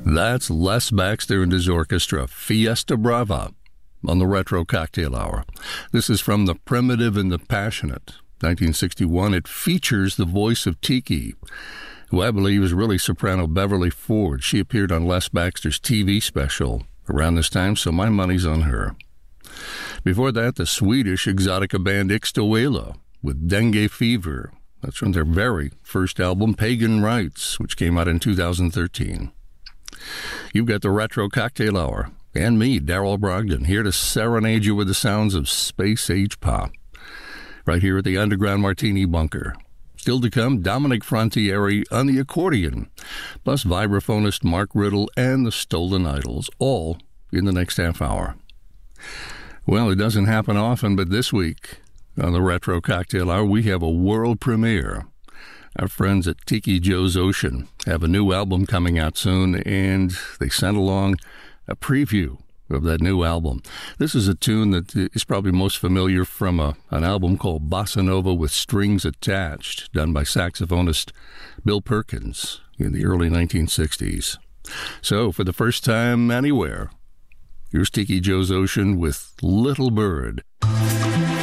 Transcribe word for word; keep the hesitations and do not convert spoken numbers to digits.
That's Les Baxter and his orchestra, Fiesta Brava, on the Retro Cocktail Hour. This is from The Primitive and the Passionate, nineteen sixty-one. It features the voice of Tiki, who I believe is really soprano Beverly Ford. She appeared on Les Baxter's T V special around this time, so my money's on her. Before that, the Swedish exotica band Ixtoela with Dengue Fever. That's from their very first album, Pagan Rites, which came out in two thousand thirteen. You've got the Retro Cocktail Hour, and me, Daryl Brogdon, here to serenade you with the sounds of space-age pop, right here at the Underground Martini Bunker. Still to come, Dominic Frontieri on the accordion, plus vibraphonist Mark Riddle and the Stolen Idols, all in the next half hour. Well, it doesn't happen often, but this week on the Retro Cocktail Hour, we have a world premiere. Our friends at Tiki Joe's Ocean have a new album coming out soon, and they sent along a preview of that new album. This is a tune that is probably most familiar from a, an album called Bossa Nova with Strings Attached, done by saxophonist Bill Perkins in the early nineteen sixties. So, for the first time anywhere, here's Tiki Joe's Ocean with Little Bird.